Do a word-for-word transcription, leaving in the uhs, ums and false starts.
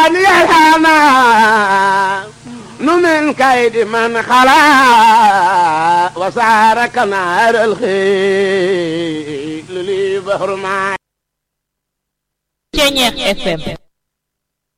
كفاني الهنا من كيد من خلا وسارك نار الخيل لي بحر معي Ceñeex F M